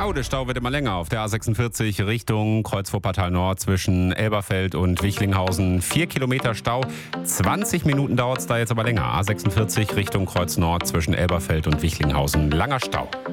Der Stau wird immer länger auf der A46 Richtung Kreuzwuppertal Nord zwischen Elberfeld und Wichlinghausen. 4 Kilometer Stau, 20 Minuten dauert es da jetzt aber länger. A46 Richtung Kreuz Nord zwischen Elberfeld und Wichlinghausen. Langer Stau.